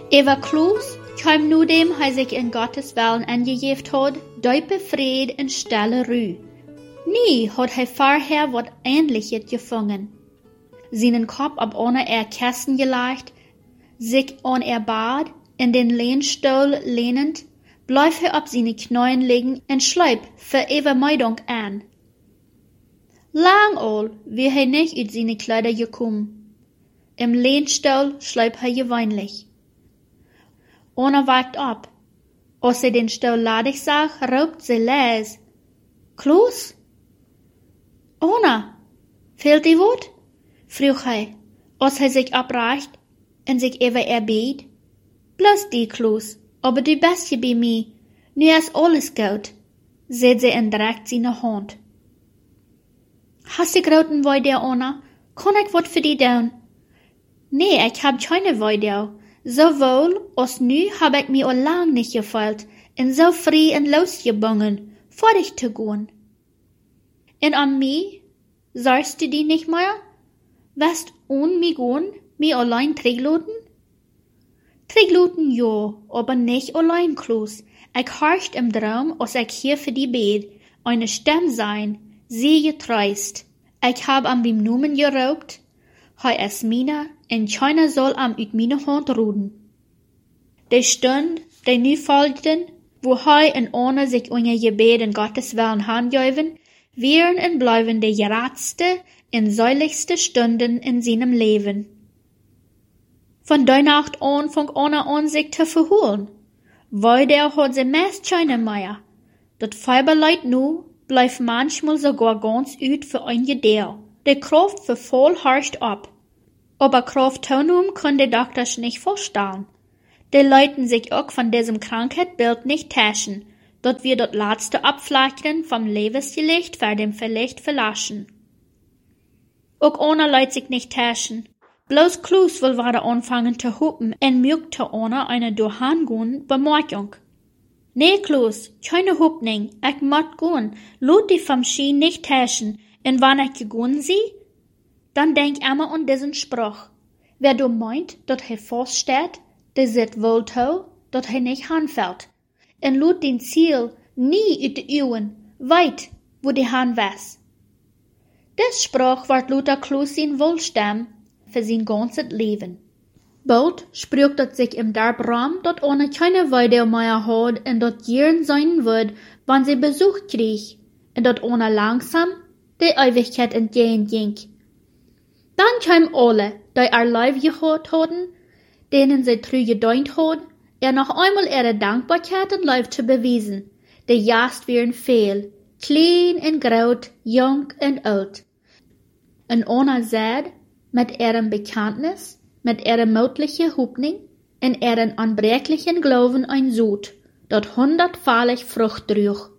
Eva Kloos kwam nu dem hij zich in Gottes Willen aangegeven had, diepe vrede en stille Ruhe. Nie had hij vorher wat Ähnliches gefangen. Seinen Kopf ab ohne Kissen gelegt, sich an Bad, in den Lehnstuhl lehnend, bleef hij op seine Knien liggen en schleip für Vermeidung an. Lang al wie hij nicht uit seine Kleider gekommen. Im Lehnstuhl schleip hij gewöhnlich. Ona wacht op. Als sie den Stuhl ladig zag, roept ze lees. Kloos? Ona, fehlt die wat? Vroeg hij, als hij zich opreicht en zich even erbeet. Bloß die, Kloos, aber du bist je bij mij. Nu is alles goed, zei ze en drekt zijn hand. Hast du groten Weidel, Ona? Kan ik wat voor die doen? Nee, ik heb keine Weidel. Sowohl als nu heb ik me al lang niet gefühlt en zo vrij en losgebungen, vorig te gaan. En an mij, sagst du die nicht mehr? West on mi gaan, mi allein trägloten? Trägloten ja, aber nicht allein, Kloos. Ich horcht im Traum, als ich hier für die bed, eine Stimme sein, sehr getreust. Ich hab am beim Numen geraubt, hij is mina, en keiner soll am uit meine Hand ruden. De Stund, die nu folgten, wo hij en Anna sich unter Gebet in Gottes Willen handgeven, wären en bleiben de geratste en säuligste Stunden in seinem Leben. Von der Nacht an fang Anna an sich zu verholen. Weiter hat sie meist keine mehr. Dat Feiberleid nu bleibt manchmal sogar ganz uit für ein Gedeel. De Kraft für voll herrscht ab. Aber Kraft tonum kann die Doktors nicht vorstellen. Die leuten sich auch von diesem Krankheitsbild nicht täuschen, dort wir das letzte Abflackern vom Lebensgelicht für dem Verlicht verlassen. Auch Anna leidt sich nicht täuschen. Bloß Kloos will wieder anfangen zu hupen en mögt zu Anna eine durchgehende Bemerkung. Nee, Kloos, keine Hupning, ich moet gehen, laat die vom Schien nicht täuschen, en wann ich gegangen sie, dann denk immer an diesen Spruch. Wer du meint, dat hij feststeht, der zit wohl toe, dat hij nicht hanfällt. En laat den Ziel nie uit de Uwen, weit, wo die Hand was. Des Spruch wordt Luther Kloos sein Wohlstem für sein ganzes Leben. Bald spricht dat sich im Darb Raum, dat Anna keine Weide mehr hat en dat Jahren sein wird, wann sie Besuch krieg, en dat Anna langsam die Ewigkeit entgegenging. Dann kamen alle, die Leib gehört hatten, denen sie treu gedient hat, noch einmal ihre Dankbarkeit und Leib zu beweisen. Die Jast wären viel, klein und groot, jung und alt. Und Anna sagt, mit ihrem Bekenntnis, mit ihrem möglichen Hoffnung und ihrem anbrechlichen Glauben ein Sud, dat 100-falig Frucht trug.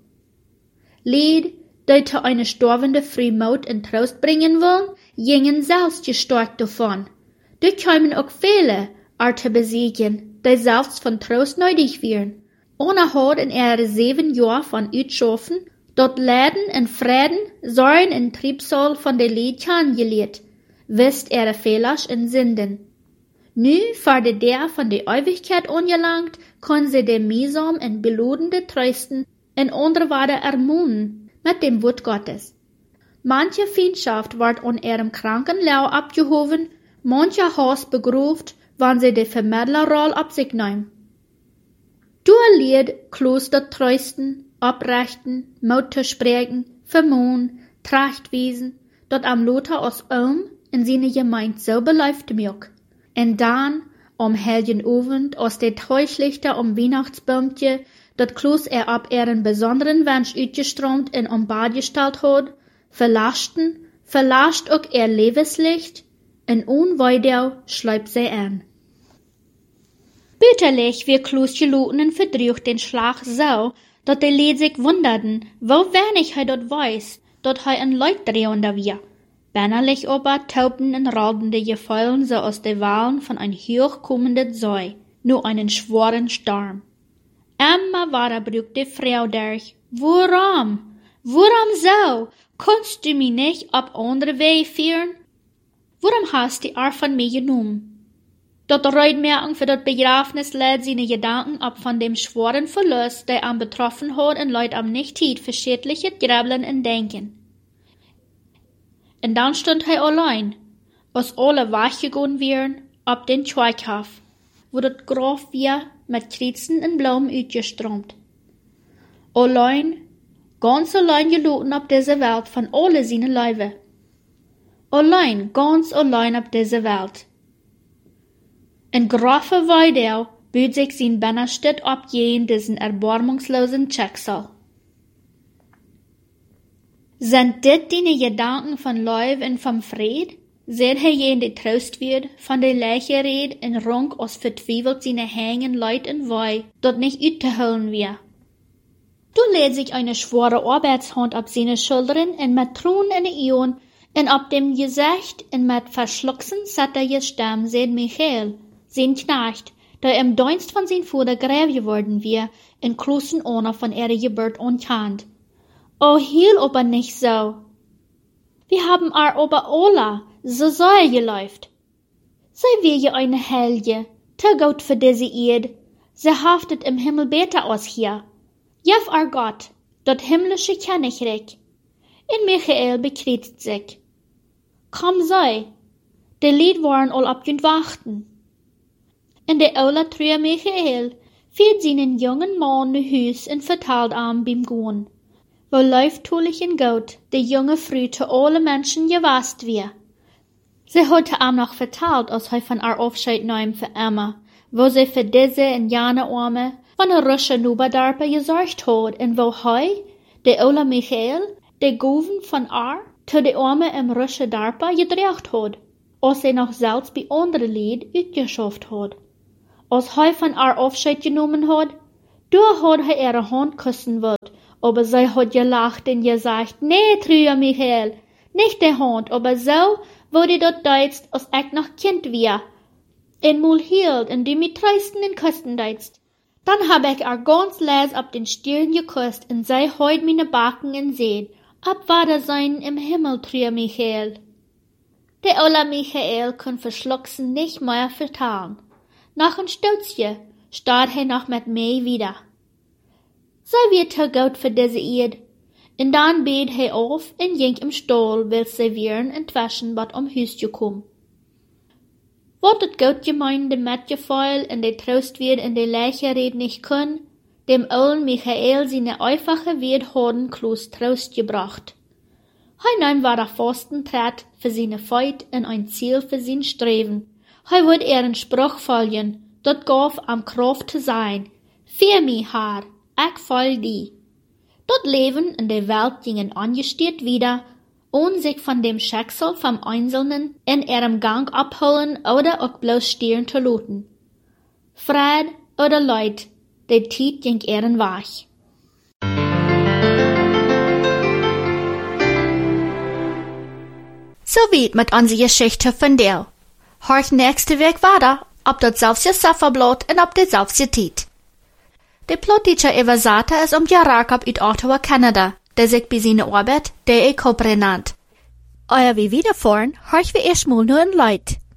Lied, die zu einer storbende Früh Maut in Trost bringen wollen, gingen selbst gestorkt davon. Da kamen auch viele, zu besiegen, die selbst von Trost nötig wären. Anna hat in ihre 7 Jahren von Utschaffen, dort Leiden und Frieden, Sorgen und Triebsal von der Lied kennengelernt, wisst ihre Fehler und Sünden. Nu, vor der von der Ewigkeit angelangt, kann sie der mühsam und beludende trösten und andere Worte ermahnen mit dem Wort Gottes. Manche Feindschaft wird an ihrem kranken Lau abgehoben, mancher Hass begruft, wann sie die Vermittlerrolle auf sich nehmen. Du erlied Kloster trösten, abrichten, Mut zu sprechen, vermohnen, Trachtwiesen, dort am Lothar aus in seine Gemeinde so beläuft mög. Und dann, am hellen Abend, aus der Täuschlichter Weihnachtsbäumtje, dat Kloos ab ihren besonderen Wunsch uitgestroomt en am Bad gestellt hat, verlascht auch ihr Lebenslicht, en unweidel schleipt sie an. Bitterlich wie Kloos geluten und verdrücht den Schlag so, dat die Lied sich wunderten, wo wenig hij dort weiß, dat hij ein Leutdrehender wir. Bannerlich aber taubten und rauben Gefäulen so aus den Wahlen von ein hochkommenden Säu, nur einen schworen Sturm. Immer war brügt die Frau durch. Warum so? Kannst du mich nicht auf andere Wege führen? Warum hast du von mir genommen? Dort Reutmerken für das Begrafnis lädt seine Gedanken ab von dem schweren Verlust, der am betroffen hat und Leut am nicht hielt für schädliche Gräbeln und Denken. Und dann stund er allein, als alle wachgegangen wären, ab den Schweighof, wo das Graf wir mit Kreuzen und Blumen uitgeströmt. Allein, ganz allein gelassen ab dieser Welt von alle seine Leibe. Allein, ganz allein ab dieser Welt. In graffe Weidau böd sich sein Bannerstadt abgehen diesen erbarmungslosen Schicksal. Sind dit deine Gedanken von Leib und vom Fried? Seht er je in die Trost wird, von der Leiche red, in Runk aus vertwiebelt seine Hängen Leut und Wei, dort nicht uitzuholen wir. Du lädt sich eine schwere Arbeitshand ab seine Schultern und mit Tränen in den Augen und ab dem Gesicht und mit verschlucksen, satterige Stimme seht Michael, sein Knecht, der im Dienst von sein Vater Gräb geworden wir, in großen Honor von ihrer Geburt unkannt. Oh, hiel aber nicht so. Wir haben aber alle, so soll geläuft. Sei wir je eine Helge, te Gott für diese Erde, sie haftet im Himmel besser aus hier. Jef Gott, dort himmlische Königreich. In Michael bekriegt sich. Komm sei, die Lied waren all abgend warten. In der Aula trüe Michael, führt seinen jungen Mann nach Hus und verteilt am beim Gehen. Wo läuftulich in Gott, die junge Frau zu alle Menschen gewasst wir. Sie hatte am noch verteilt, als er von ihr Aufscheid nahm für Emma, wo sie für diese in jene Arme von der Rusche Nuberdarpe gesorgt hat, und wo der Ola Michael, der Goven von ihr, zu der Arme im Rusche Darpe gedreht hat, als sie noch selbst bei anderen Lied uitgeschafft hat. Als er von ihr Aufscheid genommen hat, da hat er ihre Hand küssen wollt, aber sie hat gelacht und gesagt, nee, Trüer Michael, nicht die Hand, aber so, wo die dort deitst, als ich noch Kind wir. En mul hielt und die mit treisten in Küsten deitst. Dann hab ich ganz les ab den Stirn geküsst und sie heut meine Backen in Sehen. Ab war der sein im Himmel, Trüer Michael. Der Ola Michael kann verschlucksen nicht mehr vertalen. Nach ein Stutzje starrt er noch mit mir wieder. Sei wir zu Gott für diese Erde. Und dann bet er auf und ging im Stall, will servieren und waschen, wat Hus gekommen. Wat het Gott gemeinde Metgefeil und der Trost wird in der Leiche red nicht können, dem ollen Michael seine einfache Wiederhoden kloß Trost gebracht. Hinein war der Fastentrat für seine Feut und ein Ziel für sein Streben. Hij wird ihren Spruch folgen, dort gaf am Kraft zu sein. Für mi Herr, ich folg die. Dort Leben in der Welt gingen angestiert wieder, ohne sich von dem Schicksal vom Einzelnen in ihrem Gang abholen oder auch bloß stieren zu lassen. Fried oder Leid, der Tiet ging ihren Weg. So weit mit unserer Geschichte von dir. Horch nächste Weg weiter, ob das selbst Safferblot und ob das selbst Tiet. Der Plotteacher Evasata ist Jarakab uit Ottawa, Kanada, der sich bei seiner Arbeit der Kopre nannt. Euer wie wiederfahren, horch wie erstmal nur ein Leid.